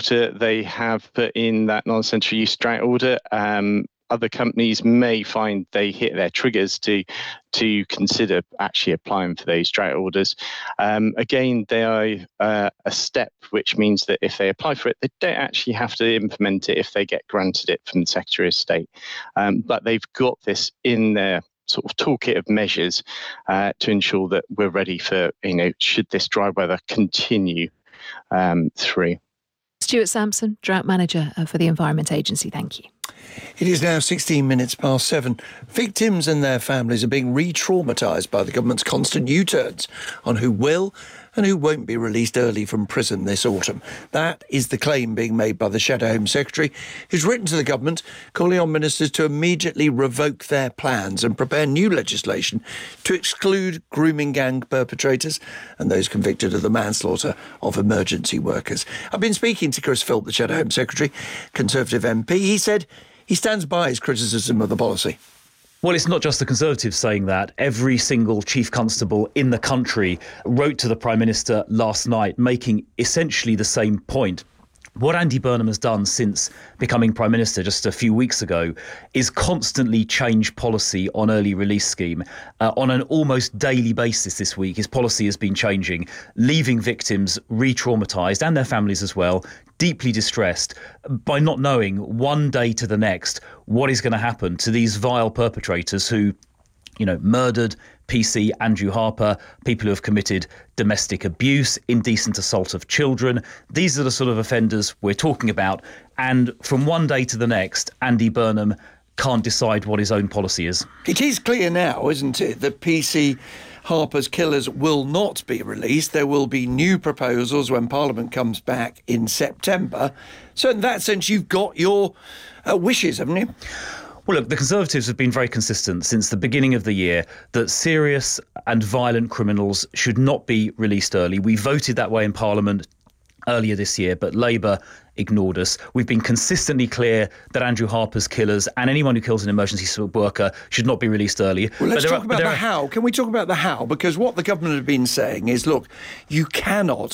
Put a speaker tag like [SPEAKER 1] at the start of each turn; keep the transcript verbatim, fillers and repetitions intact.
[SPEAKER 1] water, they have put in that non-essential use drought order. Um, other companies may find they hit their triggers to to consider actually applying for those drought orders. Um, again, they are uh, a step, which means that if they apply for it, they don't actually have to implement it if they get granted it from the Secretary of State. Um, but they've got this in their sort of toolkit of measures uh, to ensure that we're ready for, you know, should this dry weather continue um, through.
[SPEAKER 2] Stuart Sampson, Drought Manager for the Environment Agency, thank you.
[SPEAKER 3] It is now sixteen minutes past seven. Victims and their families are being re-traumatised by the government's constant U-turns on who will and who won't be released early from prison this autumn. That is the claim being made by the Shadow Home Secretary, who's written to the government calling on ministers to immediately revoke their plans and prepare new legislation to exclude grooming gang perpetrators and those convicted of the manslaughter of emergency workers. I've been speaking to Chris Philp, the Shadow Home Secretary, Conservative M P. He said he stands by his criticism of the policy.
[SPEAKER 4] Well, it's not just the Conservatives saying that. Every single chief constable in the country wrote to the Prime Minister last night, making essentially the same point. What Andy Burnham has done since becoming Prime Minister just a few weeks ago is constantly change policy on early release scheme. Uh, on an almost daily basis this week, his policy has been changing, leaving victims re-traumatised and their families as well, deeply distressed by not knowing one day to the next what is going to happen to these vile perpetrators who, you know, murdered P C Andrew Harper, people who have committed domestic abuse, indecent assault of children. These are the sort of offenders we're talking about. And from one day to the next, Andy Burnham can't decide what his own policy is.
[SPEAKER 3] It is clear now, isn't it, that P C Harper's killers will not be released. There will be new proposals when Parliament comes back in September. So in that sense, you've got your uh, wishes, haven't you?
[SPEAKER 4] Well, look, the Conservatives have been very consistent since the beginning of the year that serious and violent criminals should not be released early. We voted that way in Parliament earlier this year, but Labour ignored us. We've been consistently clear that Andrew Harper's killers and anyone who kills an emergency worker should not be released early.
[SPEAKER 3] Well, let's talk
[SPEAKER 4] are,
[SPEAKER 3] about the
[SPEAKER 4] are...
[SPEAKER 3] how. Can we talk about the how? Because what the government have been saying is, look, you cannot